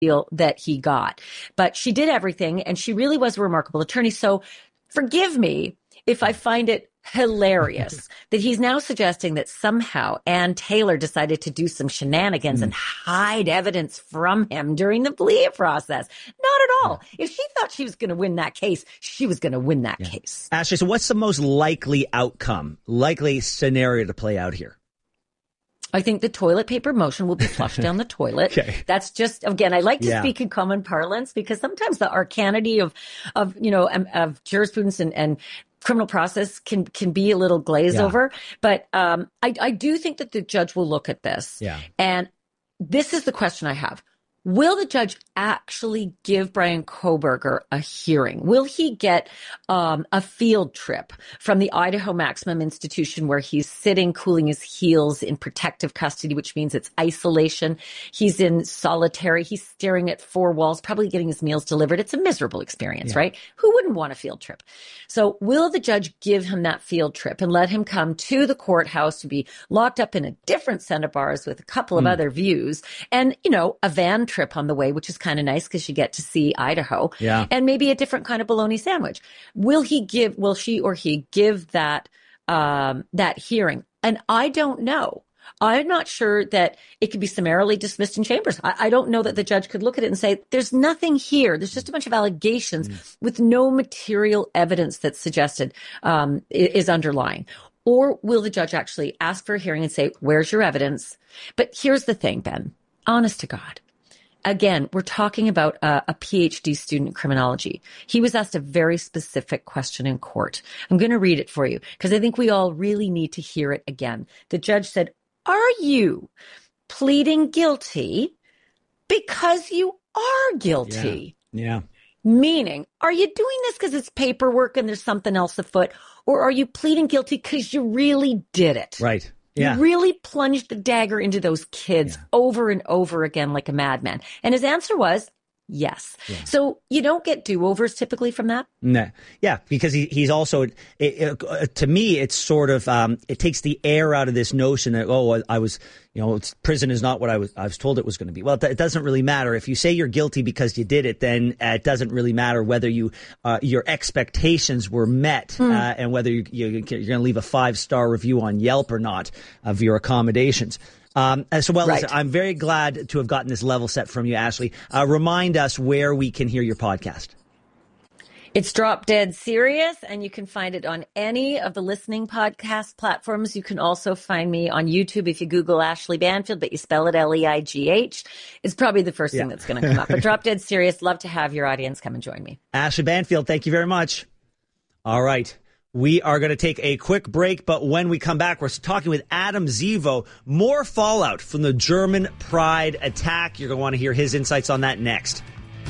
feel that he got. But she did everything, and she really was a remarkable attorney. So forgive me if I find it hilarious that he's now suggesting that somehow Ann Taylor decided to do some shenanigans and hide evidence from him during the plea process. Not at all. If she thought she was going to win that case, she was going to win that case. Ashley, so what's the most likely outcome, likely scenario to play out here? I think the toilet paper motion will be flushed down the toilet. Okay. That's just, again, I like to speak in common parlance because sometimes the arcanity of jurisprudence and criminal process can be a little glazed over. But I do think that the judge will look at this. Yeah. And this is the question I have. Will the judge actually give Bryan Kohberger a hearing? Will he get a field trip from the Idaho Maximum Institution where he's sitting, cooling his heels in protective custody, which means it's isolation. He's in solitary. He's staring at four walls, probably getting his meals delivered. It's a miserable experience, right? Who wouldn't want a field trip? So will the judge give him that field trip and let him come to the courthouse to be locked up in a different set of bars with a couple of other views and, a van trip on the way, which is kind of nice because you get to see Idaho, and maybe a different kind of bologna sandwich. Will she or he give that hearing? And I don't know. I'm not sure that it could be summarily dismissed in chambers. I don't know that the judge could look at it and say, there's nothing here. There's just a bunch of allegations with no material evidence that's suggested is underlying. Or will the judge actually ask for a hearing and say, where's your evidence? But here's the thing, Ben, honest to God. Again, we're talking about a PhD student in criminology. He was asked a very specific question in court. I'm going to read it for you because I think we all really need to hear it again. The judge said, are you pleading guilty because you are guilty? Yeah. Meaning, are you doing this because it's paperwork and there's something else afoot? Or are you pleading guilty because you really did it? Right. Yeah. You really plunged the dagger into those kids over and over again like a madman. And his answer was yes. Yeah. So you don't get do-overs typically from that? No. Yeah, because he's also, to me, it's sort of, it takes the air out of this notion that, I was, prison is not what I was told it was going to be. Well, it doesn't really matter. If you say you're guilty because you did it, then it doesn't really matter whether your expectations were met and whether you're going to leave a 5-star review on Yelp or not of your accommodations. Listen, I'm very glad to have gotten this level set from you, Ashley. Remind us where we can hear your podcast. It's Drop Dead Serious, and you can find it on any of the listening podcast platforms. You can also find me on YouTube if you Google Ashley Banfield, but you spell it Leigh. It's probably the first thing that's going to come up. But Drop Dead Serious, love to have your audience come and join me. Ashley Banfield, thank you very much. All right. We are going to take a quick break, but when we come back, we're talking with Adam Zivo. More fallout from the German Pride attack. You're going to want to hear his insights on that next.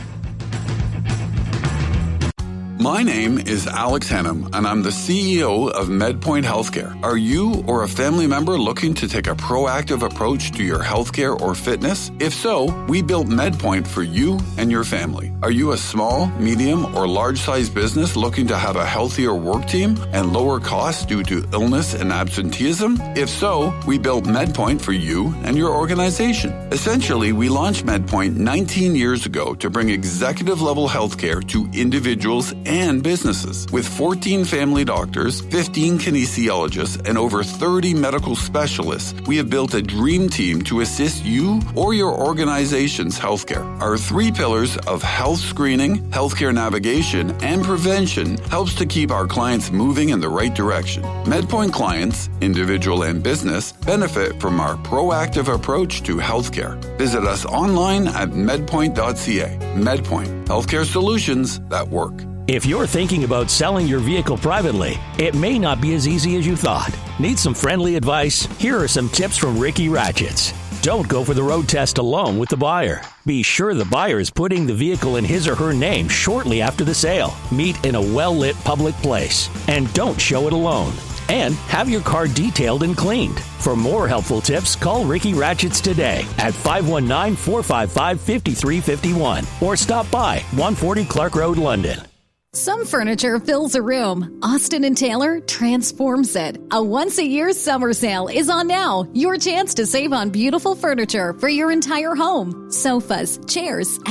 My name is Alex Hannum, and I'm the CEO of MedPoint Healthcare. Are you or a family member looking to take a proactive approach to your healthcare or fitness? If so, we built MedPoint for you and your family. Are you a small, medium, or large-sized business looking to have a healthier work team and lower costs due to illness and absenteeism? If so, we built MedPoint for you and your organization. Essentially, we launched MedPoint 19 years ago to bring executive-level healthcare to individuals and businesses. With 14 family doctors, 15 kinesiologists, and over 30 medical specialists, we have built a dream team to assist you or your organization's healthcare. Our 3 pillars of health screening, healthcare navigation, and prevention helps to keep our clients moving in the right direction. MedPoint clients, individual and business, benefit from our proactive approach to healthcare. Visit us online at medpoint.ca. MedPoint, healthcare solutions that work. If you're thinking about selling your vehicle privately, it may not be as easy as you thought. Need some friendly advice? Here are some tips from Ricky Ratchets. Don't go for the road test alone with the buyer. Be sure the buyer is putting the vehicle in his or her name shortly after the sale. Meet in a well-lit public place. And don't show it alone. And have your car detailed and cleaned. For more helpful tips, call Ricky Ratchets today at 519-455-5351 or stop by 140 Clark Road, London. Some furniture fills a room. Austin and Taylor transforms it. A once-a-year summer sale is on now. Your chance to save on beautiful furniture for your entire home. Sofas, chairs,